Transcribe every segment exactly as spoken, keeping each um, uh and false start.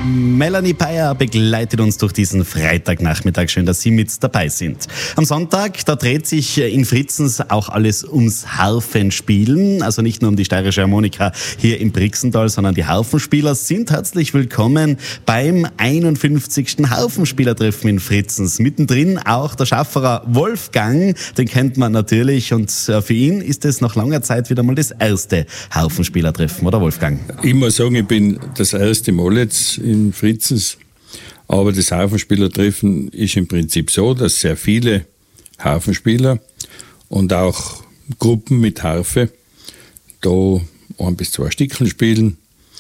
Melanie Bayer begleitet uns durch diesen Freitagnachmittag. Schön, dass Sie mit dabei sind. Am Sonntag, da dreht sich in Fritzens auch alles ums Harfenspielen. Also nicht nur um die steirische Harmonika hier im Brixental, sondern die Harfenspieler sind herzlich willkommen beim einundfünfzigsten Harfenspielertreffen in Fritzens. Mittendrin auch der Schafferer Wolfgang, den kennt man natürlich. Und für ihn ist es nach langer Zeit wieder mal das erste Harfenspielertreffen, oder Wolfgang? Ich muss sagen, ich bin das erste Mal jetzt in Fritzens. Aber das Harfenspielertreffen ist im Prinzip so, dass sehr viele Harfenspieler und auch Gruppen mit Harfe da ein bis zwei Stückchen spielen.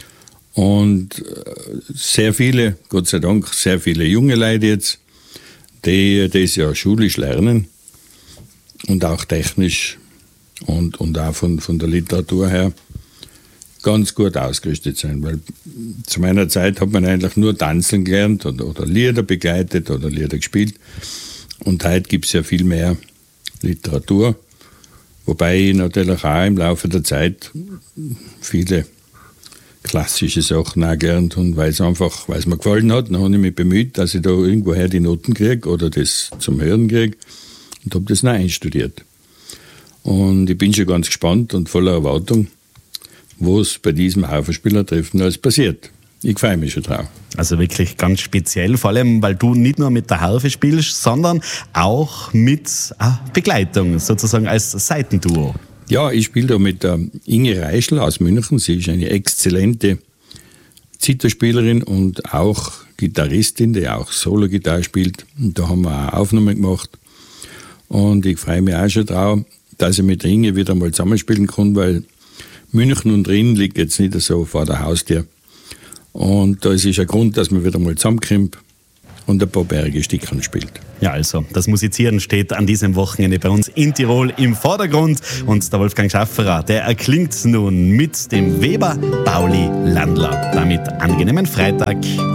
Und sehr viele, Gott sei Dank, sehr viele junge Leute jetzt, die das ja schulisch lernen und auch technisch und, und auch von, von der Literatur her ganz gut ausgerüstet sein, weil zu meiner Zeit hat man eigentlich nur tanzen gelernt oder, oder Lieder begleitet oder Lieder gespielt und heute gibt es ja viel mehr Literatur, wobei ich natürlich auch im Laufe der Zeit viele klassische Sachen auch gelernt und weil es einfach, weil es mir gefallen hat, dann habe ich mich bemüht, dass ich da irgendwoher die Noten kriege oder das zum Hören kriege und habe das noch einstudiert. Und ich bin schon ganz gespannt und voller Erwartung, was bei diesem Harfenspielertreffen alles passiert. Ich freue mich schon drauf. Also wirklich ganz speziell, vor allem, weil du nicht nur mit der Harfe spielst, sondern auch mit Begleitung, sozusagen als Seitenduo. Ja, ich spiele da mit der Inge Reischl aus München. Sie ist eine exzellente Zitherspielerin und auch Gitarristin, die auch Solo-Gitarre spielt. Und da haben wir auch Aufnahmen gemacht. Und ich freue mich auch schon drauf, dass ich mit der Inge wieder mal zusammenspielen kann, weil München und Rinn liegt jetzt nicht so vor der Haustür. Und da ist ein Grund, dass man wieder mal zusammenkommt und ein paar Berge Stückchen spielt. Ja, also das Musizieren steht an diesem Wochenende bei uns in Tirol im Vordergrund. Und der Wolfgang Schafferer, der erklingt nun mit dem Weber Pauli Landler. Damit angenehmen Freitag.